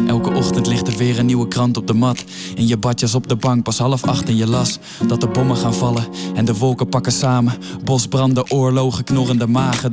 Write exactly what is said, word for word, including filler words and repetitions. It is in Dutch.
Elke ochtend ligt er weer een nieuwe krant op de mat. In je badjas op de bank, pas half acht en je las dat de bommen gaan vallen en de wolken pakken samen. Bosbranden, oorlogen, knorrende magen.